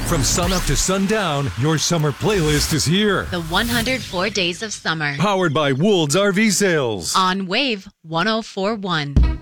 From sunup to sundown, your summer playlist is here. The 104 Days of Summer. Powered by Woold's RV Sales. On Wave 1041.